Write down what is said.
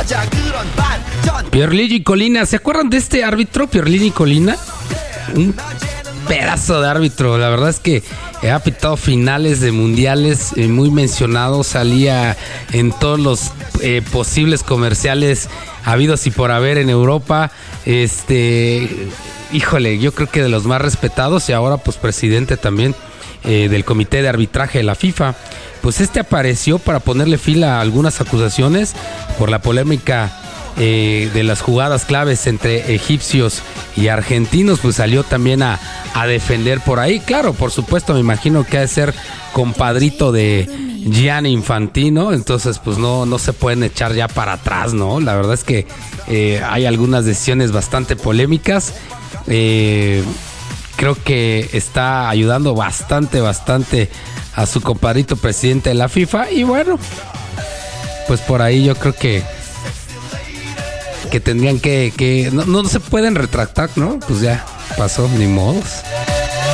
Pierluigi Colina, ¿se acuerdan de este árbitro, Pierluigi Colina? Un pedazo de árbitro, la verdad es que ha pitado finales de mundiales, muy mencionado, salía en todos los posibles comerciales habidos y por haber en Europa, híjole, yo creo que de los más respetados y ahora pues presidente también del comité de arbitraje de la FIFA. Pues apareció para ponerle fin a algunas acusaciones por la polémica de las jugadas claves entre egipcios y argentinos, pues salió también a defender por ahí. Claro, por supuesto, me imagino que ha de ser compadrito de Gianni Infantino, entonces pues no se pueden echar ya para atrás, ¿no? La verdad es que hay algunas decisiones bastante polémicas. Creo que está ayudando bastante a su compadrito presidente de la FIFA y bueno, pues por ahí yo creo que tendrían que no se pueden retractar, ¿no? Pues ya pasó, ni modos.